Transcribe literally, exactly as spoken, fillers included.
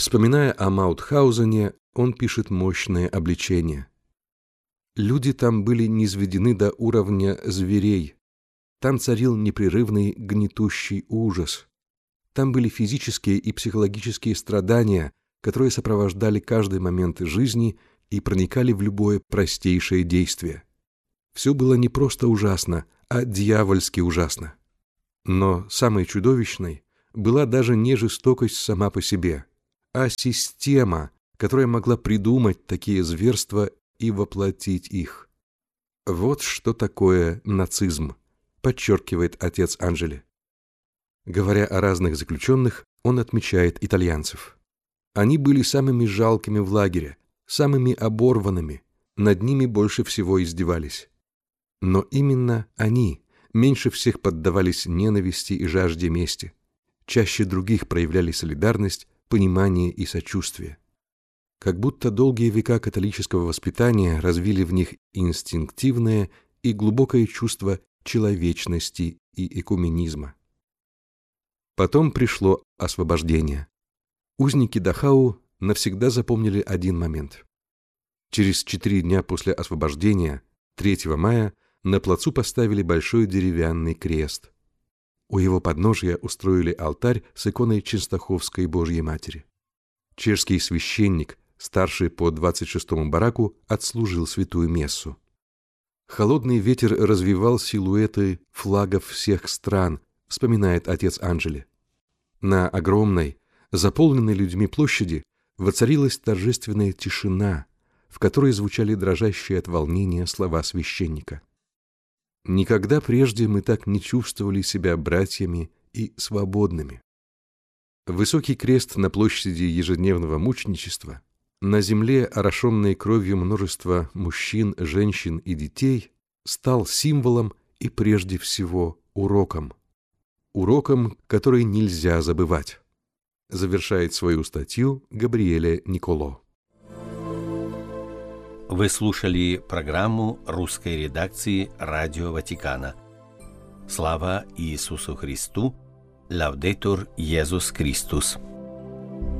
Вспоминая о Маутхаузене, он пишет мощное обличение. Люди там были низведены до уровня зверей. Там царил непрерывный гнетущий ужас. Там были физические и психологические страдания, которые сопровождали каждый момент жизни и проникали в любое простейшее действие. Все было не просто ужасно, а дьявольски ужасно. Но самой чудовищной была даже не жестокость сама по себе, а система, которая могла придумать такие зверства и воплотить их. Вот что такое нацизм, подчеркивает отец Анджели. Говоря о разных заключенных, он отмечает итальянцев. Они были самыми жалкими в лагере, самыми оборванными, над ними больше всего издевались. Но именно они меньше всех поддавались ненависти и жажде мести, чаще других проявляли солидарность, понимание и сочувствие. Как будто долгие века католического воспитания развили в них инстинктивное и глубокое чувство человечности и экуменизма. Потом пришло освобождение. Узники Дахау навсегда запомнили один момент. Через четыре дня после освобождения, третьего мая, на плацу поставили большой деревянный крест. У его подножия устроили алтарь с иконой Ченстаховской Божьей Матери. Чешский священник, старший по двадцать шестому бараку, отслужил святую мессу. Холодный ветер развевал силуэты флагов всех стран, вспоминает отец Анджели. На огромной, заполненной людьми площади воцарилась торжественная тишина, в которой звучали дрожащие от волнения слова священника. Никогда прежде мы так не чувствовали себя братьями и свободными. Высокий крест на площади ежедневного мученичества, на земле, орошенной кровью множества мужчин, женщин и детей, стал символом и прежде всего уроком. Уроком, который нельзя забывать. Завершает свою статью Габриэле Николо. Вы слушали программу русской редакции Радио Ватикана. Слава Иисусу Христу! Лаудетур Иисус Христос!